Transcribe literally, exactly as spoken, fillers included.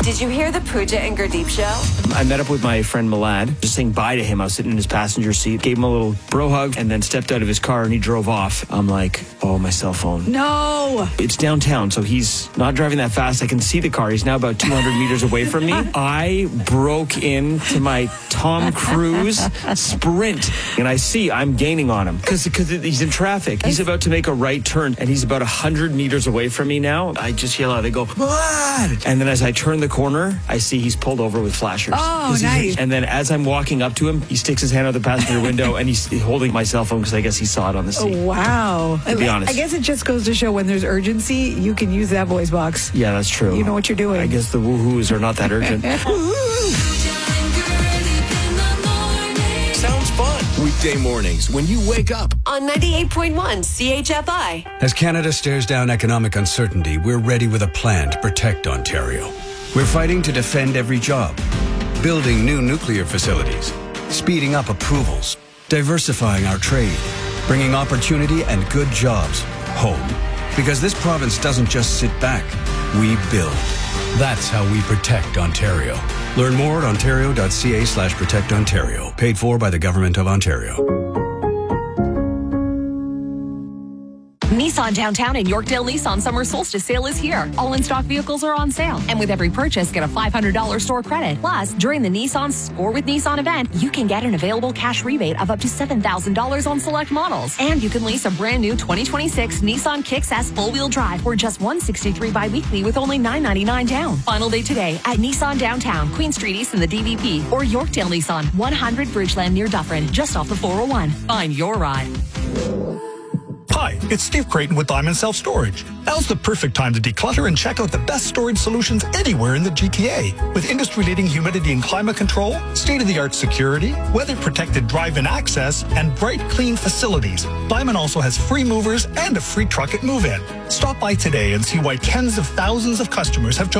Did you hear the Pooja and Gurdeep show? I met up with my friend Milad, just saying bye to him. I was sitting in his passenger seat, gave him a little bro hug, and then stepped out of his car and he drove off. I'm like, oh, my cell phone. No. It's downtown, so he's not driving that fast. I can see the car. He's now about two hundred meters away from me. I broke into my Tom Cruise Sprint, and I see I'm gaining on him because he's in traffic. He's about to make a right turn, and he's about one hundred meters away from me now. I just yell out, I go, Milad! And then as I turn the corner, I see he's pulled over with flashers. Oh, nice. And then as I'm walking up to him, he sticks his hand out the passenger window and he's holding my cell phone because I guess he saw it on the seat. Oh, wow. To be honest. I guess it just goes to show when there's urgency, you can use that voice box. Yeah, that's true. You know what you're doing. I guess the woohoos are not that urgent. Sounds fun. Weekday mornings when you wake up. On ninety-eight point one C H F I. As Canada stares down economic uncertainty, we're ready with a plan to protect Ontario. We're fighting to defend every job, building new nuclear facilities, speeding up approvals, diversifying our trade, bringing opportunity and good jobs home. Because this province doesn't just sit back, we build. That's how we protect Ontario. Learn more at ontario.ca slash protect Ontario. Paid for by the Government of Ontario. Nissan Downtown and Yorkdale Nissan Summer Solstice Sale is here. All in-stock vehicles are on sale. And with every purchase, get a five hundred dollars store credit. Plus, during the Nissan Score with Nissan event, you can get an available cash rebate of up to seven thousand dollars on select models. And you can lease a brand new twenty twenty-six Nissan Kicks S full-wheel drive for just one hundred sixty-three dollars bi-weekly with only nine ninety-nine down. Final day today at Nissan Downtown, Queen Street East in the D V P, or Yorkdale Nissan, one hundred Bridgeland near Dufferin, just off the four oh one. Find your ride. Hi, it's Steve Creighton with Diamond Self Storage. Now's the perfect time to declutter and check out the best storage solutions anywhere in the G T A. With industry-leading humidity and climate control, state-of-the-art security, weather-protected drive-in access, and bright, clean facilities, Diamond also has free movers and a free truck at move-in. Stop by today and see why tens of thousands of customers have chosen